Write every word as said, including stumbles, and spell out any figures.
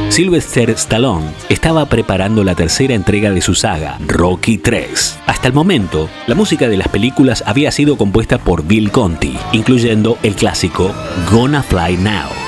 Sylvester Stallone estaba preparando la tercera entrega de su saga, Rocky tres. Hasta el momento, la música de las películas había sido compuesta por Bill Conti, incluyendo el clásico Gonna Fly Now.